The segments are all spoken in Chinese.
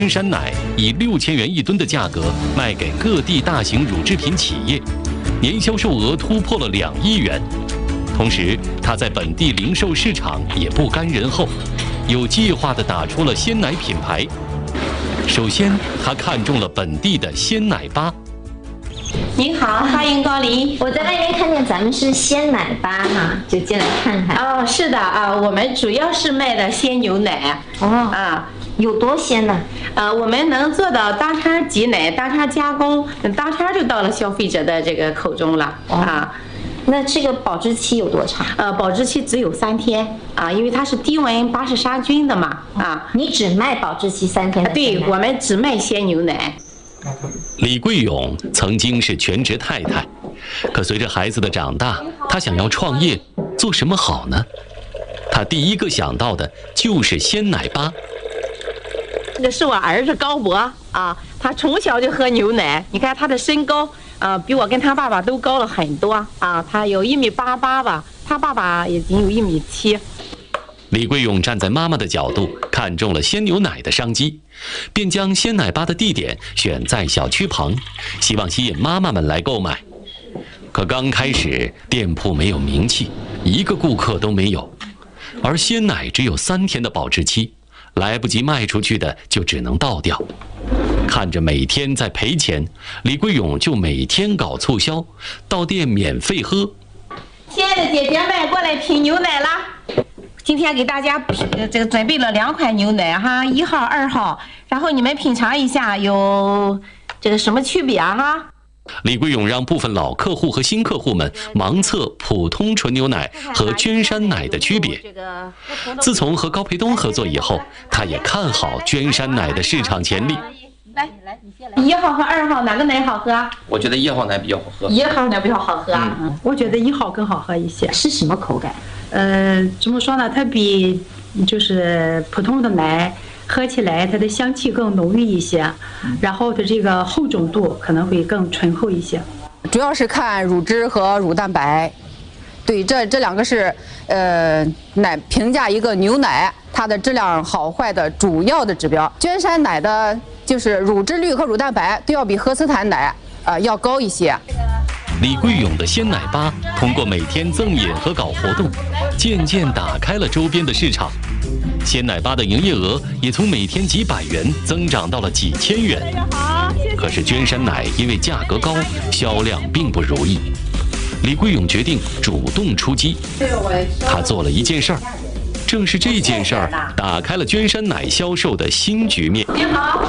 娟山奶以6000元1吨的价格卖给各地大型乳制品企业，年销售额突破了2亿元。同时，它在本地零售市场也不甘人后，有计划地打出了鲜奶品牌。首先，他看中了本地的鲜奶吧。 您好，欢迎光临。 我在外面看见咱们是鲜奶吧哈，就进来看看。 哦，是的啊，我们主要是卖的鲜牛奶。 哦啊，有多鲜呢？ 我们能做到当天挤奶、当天加工，当天就到了消费者的这个口中了啊。 那这个保质期有多长？ 保质期只有3天啊，因为它是低温巴氏杀菌的嘛啊。 你只卖保质期3天的？ 对，我们只卖鲜牛奶。 李桂勇曾经是全职太太，可随着孩子的长大，他想要创业，做什么好呢？他第一个想到的就是鲜奶吧。 这个是我儿子高博啊，他从小就喝牛奶，你看他的身高比我跟他爸爸都高了很多啊，他有1.88米吧，他爸爸已经有1.7米。 李桂勇站在妈妈的角度，看中了鲜牛奶的商机，便将鲜奶吧的地点选在小区旁，希望吸引妈妈们来购买。可刚开始，店铺没有名气，1个顾客都没有，而鲜奶只有3天的保质期，来不及卖出去的就只能倒掉。看着每天在赔钱，李桂勇就每天搞促销，到店免费喝。 亲爱的姐姐们，过来品牛奶啦！今天给大家准备了2款牛奶哈，1号、2号，然后你们品尝一下有这个什么区别哈？ 李桂勇让部分老客户和新客户们盲测普通纯牛奶和娟山奶的区别。自从和高培东合作以后，他也看好娟山奶的市场潜力。 来，你先来。1号和2号哪个奶好喝？ 我觉得1号奶比较好喝。 1号奶比较好喝。 我觉得1号更好喝一些。 是什么口感？ 怎么说呢？它比就是普通的奶喝起来，它的香气更浓郁一些，然后它这个厚重度可能会更醇厚一些。 主要是看乳汁和乳蛋白，对，这2个是评价一个牛奶它的质量好坏的主要的指标。娟山奶的就是乳汁率和乳蛋白都要比荷斯坦奶要高一些。 李桂勇的鲜奶吧通过每天赠饮和搞活动，渐渐打开了周边的市场。鲜奶吧的营业额也从每天几百元增长到了几千元。可是娟山奶因为价格高，销量并不如意。李桂勇决定主动出击，他做了一件事儿，正是这件事儿打开了娟山奶销售的新局面。 您好，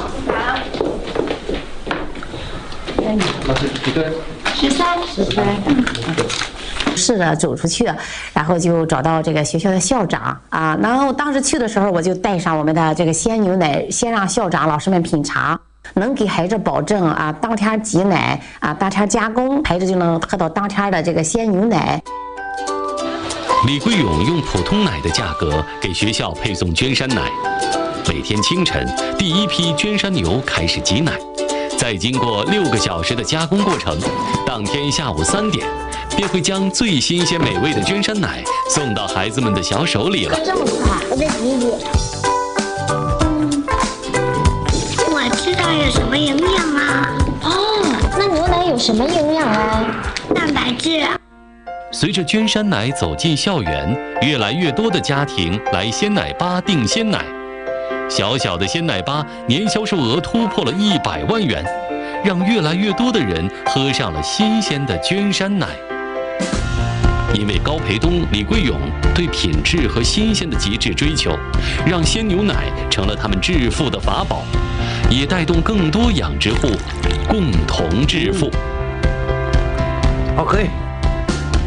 老师几个 13。试着走出去，然后就找到这个学校的校长啊。然后当时去的时候，我就带上我们的这个鲜牛奶，先让校长老师们品尝，能给孩子保证当天挤奶当天加工，孩子就能喝到当天的这个鲜牛奶。 李桂勇用普通奶的价格给学校配送娟山奶。每天清晨，第一批娟山牛开始挤奶，再经过6个小时的加工过程，当天下午3点，便会将最新鲜美味的娟山奶送到孩子们的小手里了。 这么快，我再挤一挤。 我知道有什么营养啊？ 那牛奶有什么营养啊？ 蛋白质。 随着娟山奶走进校园，越来越多的家庭来鲜奶吧订鲜奶。小小的鲜奶吧年销售额突破了100万元，让越来越多的人喝上了新鲜的娟山奶。因为高培东、李桂勇对品质和新鲜的极致追求，让鲜牛奶成了他们致富的法宝，也带动更多养殖户共同致富。 好，可以。